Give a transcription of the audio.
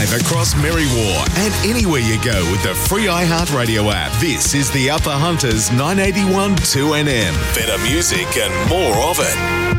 live across Merriwa and anywhere you go with the free iHeartRadio app. This is the Upper Hunters 981 2NM. Better music and more of it.